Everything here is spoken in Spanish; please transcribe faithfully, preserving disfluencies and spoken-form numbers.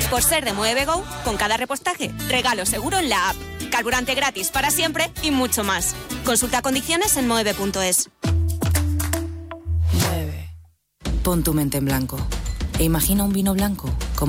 Por ser de Moeve Go, con cada repostaje, regalo seguro en la app. Carburante gratis para siempre y mucho más. Consulta condiciones en moeve punto es. Pon tu mente en blanco e imagina un vino blanco como